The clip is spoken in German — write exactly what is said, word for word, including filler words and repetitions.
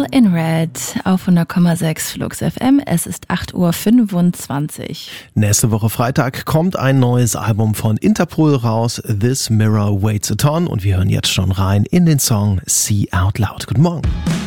Girl in Red auf hundert Komma sechs Flux F M. Es ist acht Uhr fünfundzwanzig. Nächste Woche Freitag kommt ein neues Album von Interpol raus, This Mirror Waits a Ton. Und wir hören jetzt schon rein in den Song See Out Loud. Guten Morgen.